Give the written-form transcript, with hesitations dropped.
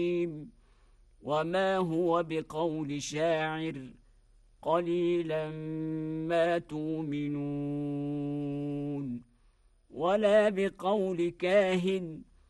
وما هو بقول شاعر قليلا ما تؤمنون ولا بقول كاهن